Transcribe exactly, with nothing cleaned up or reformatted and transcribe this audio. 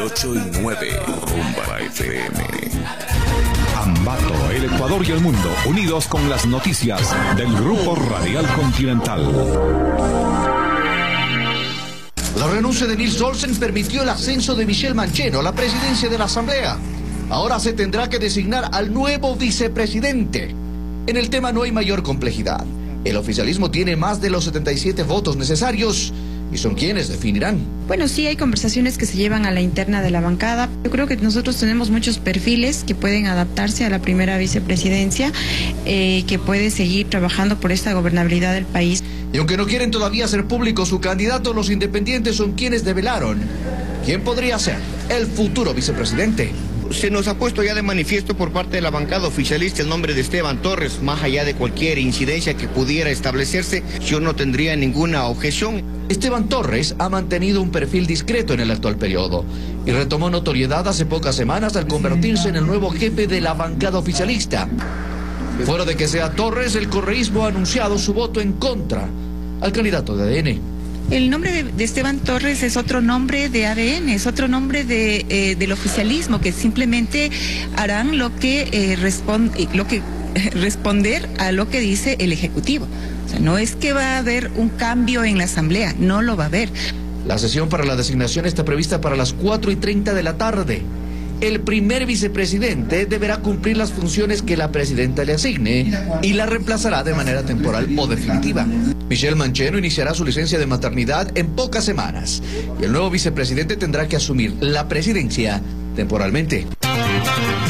ocho y nueve, Rumba F M. Ambato, el Ecuador y el mundo, unidos con las noticias del Grupo Radial Continental. La renuncia de Nils Olsen permitió el ascenso de Michelle Mancheno a la presidencia de la Asamblea. Ahora se tendrá que designar al nuevo vicepresidente. En el tema no hay mayor complejidad. El oficialismo tiene más de los setenta y siete votos necesarios y son quienes definirán. Bueno, sí hay conversaciones que se llevan a la interna de la bancada. Yo creo que nosotros tenemos muchos perfiles que pueden adaptarse a la primera vicepresidencia, eh, que puede seguir trabajando por esta gobernabilidad del país. Y aunque no quieren todavía hacer público su candidato, los independientes son quienes develaron quién podría ser el futuro vicepresidente. Se nos ha puesto ya de manifiesto por parte de la bancada oficialista el nombre de Esteban Torres. Más allá de cualquier incidencia que pudiera establecerse, yo no tendría ninguna objeción. Esteban Torres ha mantenido un perfil discreto en el actual periodo y retomó notoriedad hace pocas semanas al convertirse en el nuevo jefe de la bancada oficialista. Fuera de que sea Torres, el correísmo ha anunciado su voto en contra al candidato de A D N. El nombre de, de Esteban Torres es otro nombre de A D N, es otro nombre de, eh, del oficialismo, que simplemente harán lo que, eh, responde, lo que eh, responder a lo que dice el Ejecutivo. O sea, no es que va a haber un cambio en la Asamblea, no lo va a haber. La sesión para la designación está prevista para las cuatro y treinta de la tarde. El primer vicepresidente deberá cumplir las funciones que la presidenta le asigne y la reemplazará de manera temporal o definitiva. Michelle Mancheno iniciará su licencia de maternidad en pocas semanas y el nuevo vicepresidente tendrá que asumir la presidencia temporalmente.